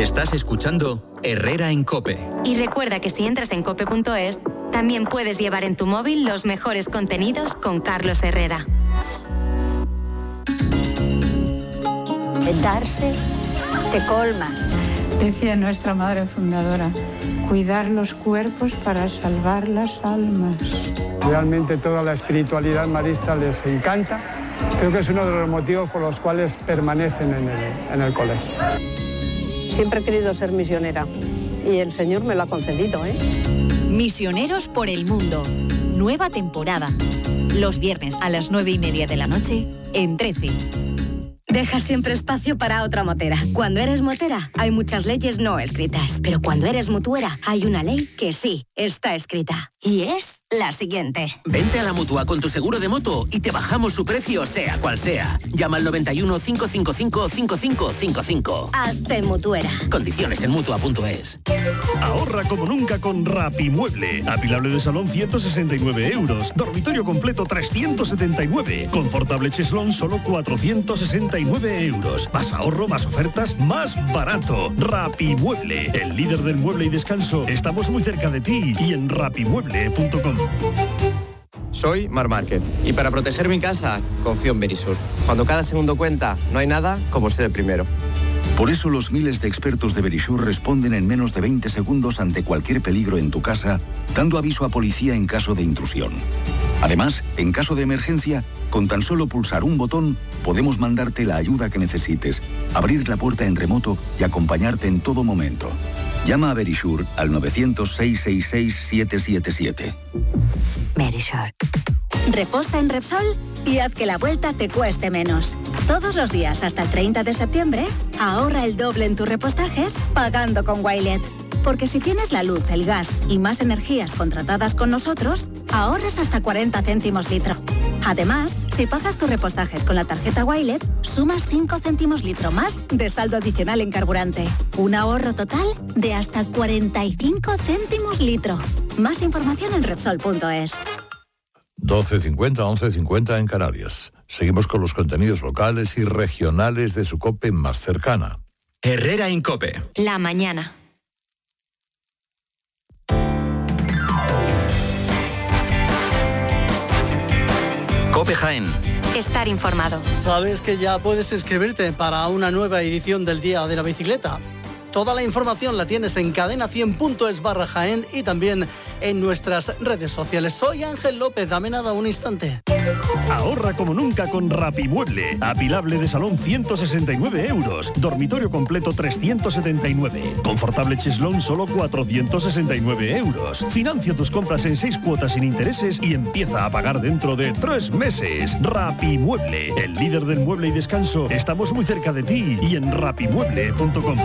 Estás escuchando Herrera en COPE. Y recuerda que si entras en cope.es, también puedes llevar en tu móvil los mejores contenidos con Carlos Herrera. Darse te colma. Decía nuestra madre fundadora, cuidar los cuerpos para salvar las almas. Realmente toda la espiritualidad marista les encanta. Creo que es uno de los motivos por los cuales permanecen en el colegio. Siempre he querido ser misionera y el Señor me lo ha concedido, ¿eh? Misioneros por el mundo. Nueva temporada. Los viernes a las 9:30 de la noche en 13. Deja siempre espacio para otra motera. Cuando eres motera, hay muchas leyes no escritas. Pero cuando eres mutuera, hay una ley que sí está escrita. Y es la siguiente. Vente a la Mutua con tu seguro de moto y te bajamos su precio, sea cual sea. Llama al 91 555 5555. Hazte mutuera. Condiciones en Mutua.es. Ahorra como nunca con Rapimueble. Apilable de salón 169 euros. Dormitorio completo 379. Confortable cheslón solo 469 euros. Más ahorro, más ofertas, más barato. Rapimueble, el líder del mueble y descanso. Estamos muy cerca de ti y en rapimueble.com. Soy Mar Márquez y para proteger mi casa confío en Verisur. Cuando cada segundo cuenta, no hay nada como ser el primero. Por eso los miles de expertos de Verisur responden en menos de 20 segundos ante cualquier peligro en tu casa, dando aviso a policía en caso de intrusión. Además, en caso de emergencia, con tan solo pulsar un botón, podemos mandarte la ayuda que necesites, abrir la puerta en remoto y acompañarte en todo momento. Llama a Verisur al 900-666-777. Verisur. Reposta en Repsol y haz que la vuelta te cueste menos. Todos los días hasta el 30 de septiembre, ahorra el doble en tus repostajes pagando con Wilet. Porque si tienes la luz, el gas y más energías contratadas con nosotros, ahorras hasta 40 céntimos litro. Además, si pagas tus repostajes con la tarjeta Wilet, sumas 5 céntimos litro más de saldo adicional en carburante. Un ahorro total de hasta 45 céntimos litro. Más información en Repsol.es. 12:50, 11:50 en Canarias. Seguimos con los contenidos locales y regionales de su COPE más cercana. Herrera en COPE. La mañana. COPE Jaén. Estar informado. ¿Sabes que ya puedes inscribirte para una nueva edición del Día de la Bicicleta? Toda la información la tienes en cadena100.es/Jaén y también en nuestras redes sociales. Soy Ángel López, dame nada un instante. Ahorra como nunca con Rapimueble. Apilable de salón 169 euros. Dormitorio completo 379. Confortable cheslón solo 469 euros. Financia tus compras en 6 cuotas sin intereses y empieza a pagar dentro de 3 meses. Rapimueble, el líder del mueble y descanso. Estamos muy cerca de ti y en rapimueble.com.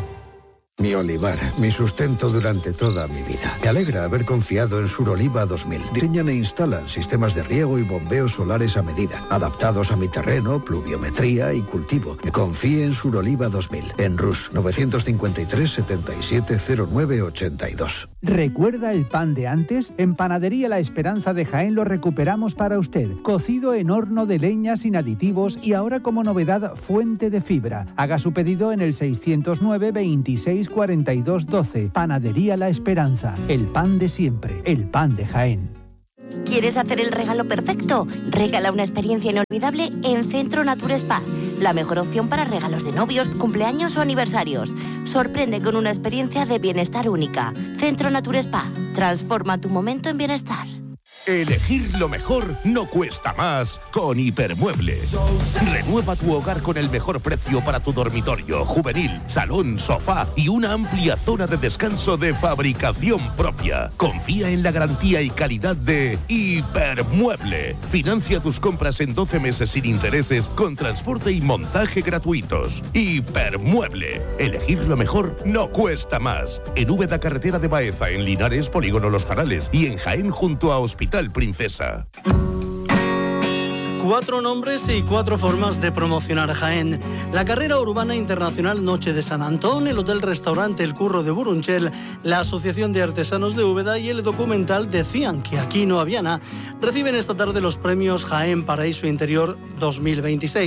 Mi olivar, mi sustento durante toda mi vida. Me alegra haber confiado en Suroliva 2000. Diseñan e instalan sistemas de riego y bombeos solares a medida, adaptados a mi terreno, pluviometría y cultivo. Confíe en Suroliva 2000. En Rus, 953 77 09 82. ¿Recuerda el pan de antes? En Panadería La Esperanza de Jaén lo recuperamos para usted. Cocido en horno de leña sin aditivos y ahora como novedad fuente de fibra. Haga su pedido en el 609 26 42 12. Panadería La Esperanza. El pan de siempre. El pan de Jaén. ¿Quieres hacer el regalo perfecto? Regala una experiencia inolvidable en Centro Nature Spa. La mejor opción para regalos de novios, cumpleaños o aniversarios. Sorprende con una experiencia de bienestar única. Centro Nature Spa. Transforma tu momento en bienestar. Elegir lo mejor no cuesta más con Hipermueble. Renueva tu hogar con el mejor precio para tu dormitorio, juvenil, salón, sofá y una amplia zona de descanso de fabricación propia. Confía en la garantía y calidad de Hipermueble. Financia tus compras en 12 meses sin intereses con transporte y montaje gratuitos. Hipermueble. Elegir lo mejor no cuesta más. En Úbeda, carretera de Baeza, en Linares, Polígono Los Jarales y en Jaén junto a Hospital Princesa. 4 nombres y 4 formas de promocionar Jaén. La carrera urbana internacional Noche de San Antón, el hotel-restaurante El Curro de Burunchel, la Asociación de Artesanos de Úbeda y el documental Decían que aquí no había nada reciben esta tarde los premios Jaén Paraíso Interior 2026.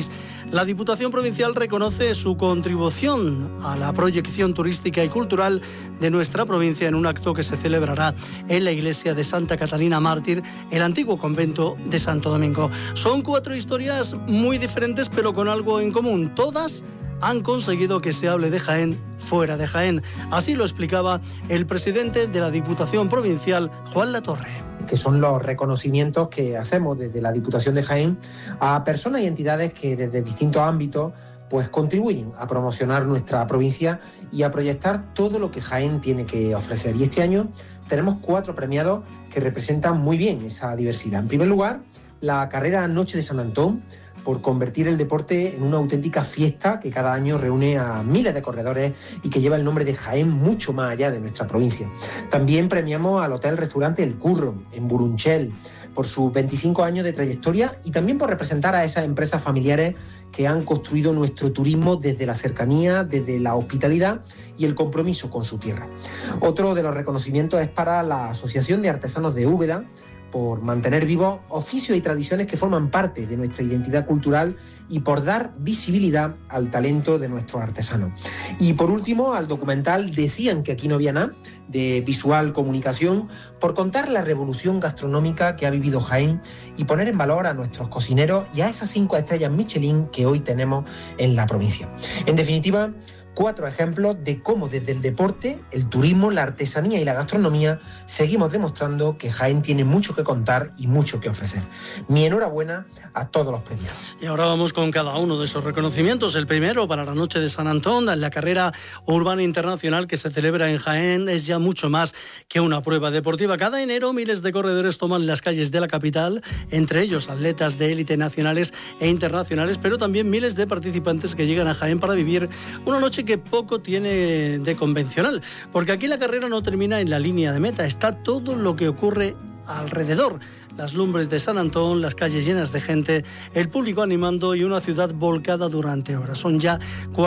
La Diputación Provincial reconoce su contribución a la proyección turística y cultural de nuestra provincia en un acto que se celebrará en la iglesia de Santa Catalina Mártir, el antiguo convento de Santo Domingo. Son 4 historias muy diferentes, pero con algo en común. Todas han conseguido que se hable de Jaén fuera de Jaén. Así lo explicaba el presidente de la Diputación Provincial, Juan Latorre. Que son los reconocimientos que hacemos desde la Diputación de Jaén a personas y entidades que desde distintos ámbitos pues contribuyen a promocionar nuestra provincia y a proyectar todo lo que Jaén tiene que ofrecer. Y este año tenemos 4 premiados que representan muy bien esa diversidad. En primer lugar, la carrera Noche de San Antón, por convertir el deporte en una auténtica fiesta que cada año reúne a miles de corredores y que lleva el nombre de Jaén mucho más allá de nuestra provincia. También premiamos al hotel-restaurante El Curro, en Burunchel, por sus 25 años de trayectoria y también por representar a esas empresas familiares que han construido nuestro turismo desde la cercanía, desde la hospitalidad y el compromiso con su tierra. Otro de los reconocimientos es para la Asociación de Artesanos de Úbeda, por mantener vivos oficios y tradiciones que forman parte de nuestra identidad cultural y por dar visibilidad al talento de nuestros artesanos. Y por último, al documental Decían que aquí no había nada, de Visual Comunicación, por contar la revolución gastronómica que ha vivido Jaén y poner en valor a nuestros cocineros y a esas 5 estrellas Michelin que hoy tenemos en la provincia. En definitiva, 4 ejemplos de cómo desde el deporte, el turismo, la artesanía y la gastronomía seguimos demostrando que Jaén tiene mucho que contar y mucho que ofrecer. Mi enhorabuena a todos los premiados. Y ahora vamos con cada uno de esos reconocimientos. El primero para la Noche de San Antón, la carrera urbana internacional que se celebra en Jaén, es ya mucho más que una prueba deportiva. Cada enero miles de corredores toman las calles de la capital, entre ellos atletas de élite nacionales e internacionales, pero también miles de participantes que llegan a Jaén para vivir una noche que poco tiene de convencional, porque aquí la carrera no termina en la línea de meta, está todo lo que ocurre alrededor. Las lumbres de San Antón, las calles llenas de gente, el público animando y una ciudad volcada durante horas. Son ya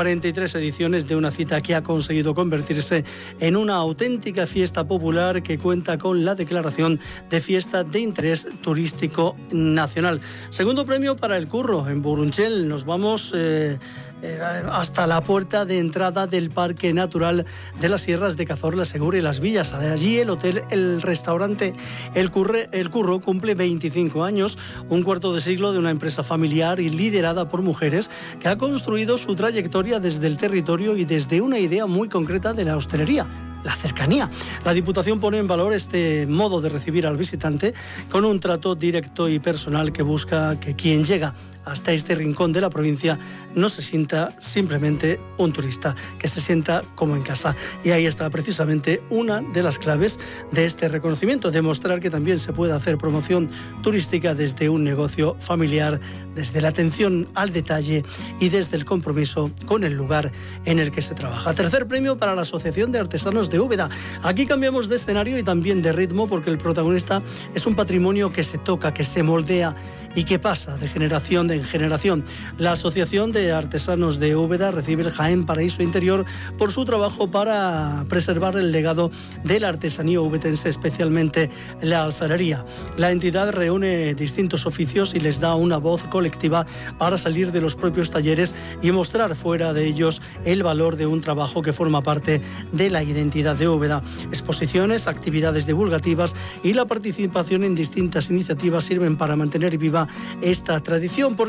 43 ediciones de una cita que ha conseguido convertirse en una auténtica fiesta popular que cuenta con la declaración de fiesta de interés turístico nacional. Segundo premio para El Curro, en Burunchel. Nos vamos hasta la puerta de entrada del Parque Natural de las Sierras de Cazorla, Segura y Las Villas. Allí el restaurante El Curro cumple 25 años, un cuarto de siglo de una empresa familiar y liderada por mujeres que ha construido su trayectoria desde el territorio y desde una idea muy concreta de la hostelería: la cercanía. La Diputación pone en valor este modo de recibir al visitante con un trato directo y personal que busca que quien llega hasta este rincón de la provincia no se sienta simplemente un turista, que se sienta como en casa. Y ahí está precisamente una de las claves de este reconocimiento: demostrar que también se puede hacer promoción turística desde un negocio familiar, desde la atención al detalle y desde el compromiso con el lugar en el que se trabaja. Tercer premio para la Asociación de Artesanos de Úbeda. Aquí cambiamos de escenario y también de ritmo, porque el protagonista es un patrimonio que se toca, que se moldea y que pasa de generación en generación. La Asociación de Artesanos de Úbeda recibe el Jaén Paraíso Interior por su trabajo para preservar el legado de la artesanía ubetense, especialmente la alfarería. La entidad reúne distintos oficios y les da una voz colectiva para salir de los propios talleres y mostrar fuera de ellos el valor de un trabajo que forma parte de la identidad de Úbeda. Exposiciones, actividades divulgativas y la participación en distintas iniciativas sirven para mantener viva esta tradición, porque